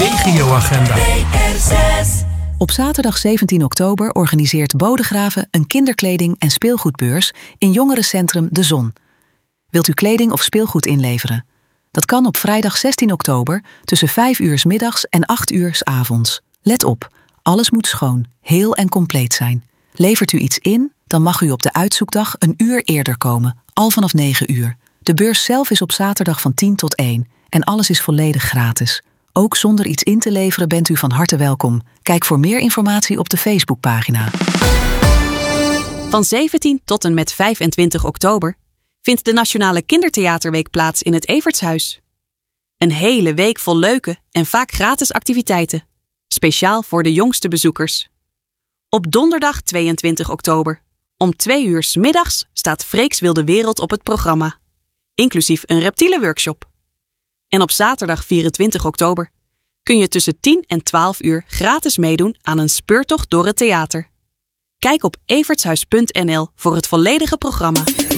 Regioagenda. Op zaterdag 17 oktober organiseert Bodegraven een kinderkleding- en speelgoedbeurs in jongerencentrum De Zon. Wilt u kleding of speelgoed inleveren? Dat kan op vrijdag 16 oktober tussen 5 uur 's middags en 8 uur 's avonds. Let op, alles moet schoon, heel en compleet zijn. Levert u iets in, dan mag u op de uitzoekdag een uur eerder komen, al vanaf 9 uur. De beurs zelf is op zaterdag van 10 tot 1 en alles is volledig gratis. Ook zonder iets in te leveren bent u van harte welkom. Kijk voor meer informatie op de Facebookpagina. Van 17 tot en met 25 oktober vindt de Nationale Kindertheaterweek plaats in het Evertshuis. Een hele week vol leuke en vaak gratis activiteiten. Speciaal voor de jongste bezoekers. Op donderdag 22 oktober, om 2 uur 's middags, staat Freek's Wilde Wereld op het programma. Inclusief een reptielenworkshop. En op zaterdag 24 oktober kun je tussen 10 en 12 uur gratis meedoen aan een speurtocht door het theater. Kijk op evertshuis.nl voor het volledige programma.